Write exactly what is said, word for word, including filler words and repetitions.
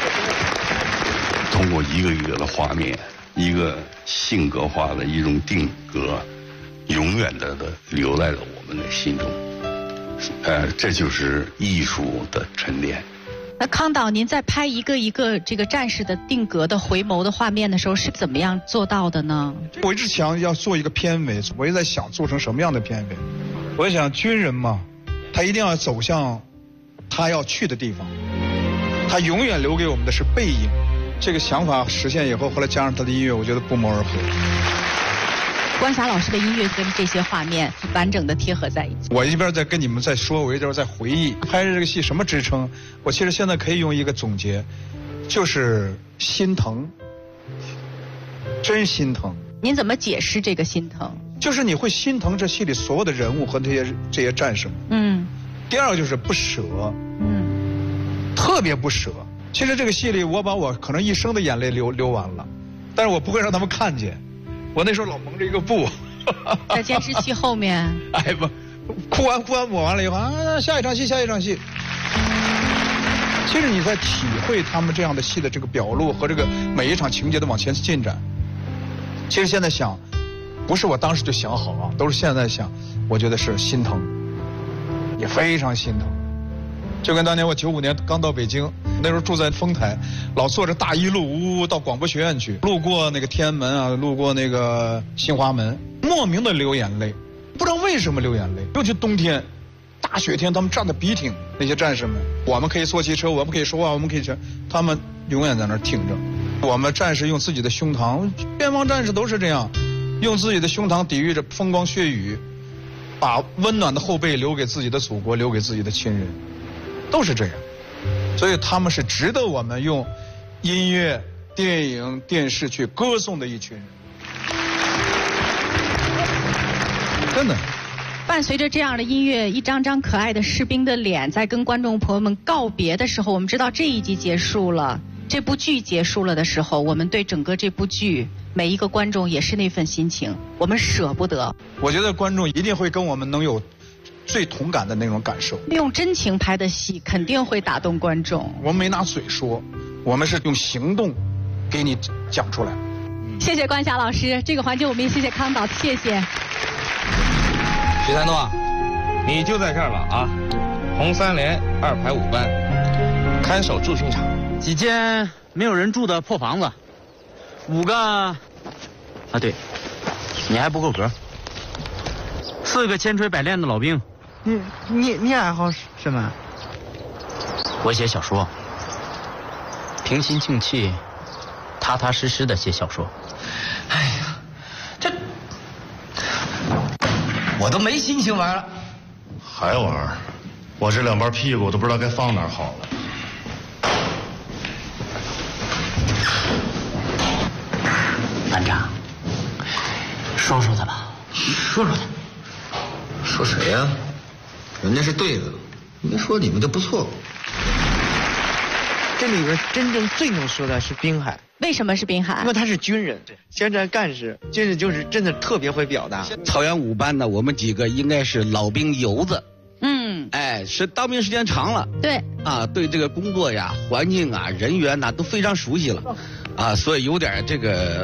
通过一个一个的画面，一个性格化的一种定格，永远的的留在了我们的心中。呃，这就是艺术的沉淀。 那康导，您在拍一个一个这个战士的定格的回眸的画面的时候，是怎么样做到的呢？ 我一直想要做一个片尾，我也在想做成什么样的片尾。我想军人嘛，他一定要走向他要去的地方，他永远留给我们的是背影。这个想法实现以后，后来加上他的音乐，我觉得不谋而合。 关霞老师的音乐跟这些画面完整的贴合在一起。 我一边在跟你们在说，我一边在回忆拍这个戏什么支撑。我其实现在可以用一个总结，就是心疼，真心疼。 您怎么解释这个心疼？ 就是你会心疼这戏里所有的人物和这些这些战士们。 嗯。 第二个就是不舍。 嗯。 特别不舍。其实这个戏里，我把我可能一生的眼泪流流完了，但是我不会让他们看见。我那时候老蒙着一个布， 在监视器后面。 哎不，哭完哭完抹完了以后啊，下一场戏下一场戏。其实你在体会他们这样的戏的这个表露和这个每一场情节的往前进展。其实现在想，不是我当时就想好啊，都是现在想，我觉得是心疼，也非常心疼。就跟当年我九五年刚到北京，那时候住在丰台，老坐着大一路呜呜到广播学院去，路过那个天安门啊，路过那个新华门，莫名的流眼泪，不知道为什么流眼泪。尤其冬天，大雪天，他们站得笔挺，那些战士们，我们可以坐汽车，我们可以说话，我们可以去，他们永远在那儿挺着。我们战士用自己的胸膛，边防战士都是这样，用自己的胸膛抵御着风光血雨，把温暖的后背留给自己的祖国，留给自己的亲人。都是这样，所以他们是值得我们用音乐、电影、电视去歌颂的一群人。真的。 伴随着这样的音乐，一张张可爱的士兵的脸在跟观众朋友们告别的时候，我们知道这一集结束了，这部剧结束了的时候，我们对整个这部剧每一个观众也是那份心情，我们舍不得。 我觉得观众一定会跟我们能有最同感的那种感受。 用真情拍的戏肯定会打动观众。 我们没拿嘴说，我们是用行动给你讲出来。 谢谢关霞老师，这个环节我们也谢谢康导，谢谢。 徐三诺，你就在这儿了啊！红三连二排五班，看守驻训场。 几间没有人住的破房子，五个，啊对，你还不够格。四个千锤百炼的老兵。 你你你爱好什么？ 我写小说，平心静气，踏踏实实的写小说。 哎呀，这我都没心情玩了。 还玩？我这两瓣屁股都不知道该放哪儿好了。 班长，说说他吧，说说他。 说谁呀、啊？人家是对的，没说你们就不错。这里边真正最能说的是滨海。 为什么是滨海？ 因为他是军人，宣传干事，军人就是真的特别会表达。 草原五班的我们几个应该是老兵油子。 嗯， 哎，是当兵时间长了。 对。 啊，对这个工作呀、环境啊、人员呐、都非常熟悉了，啊，所以有点这个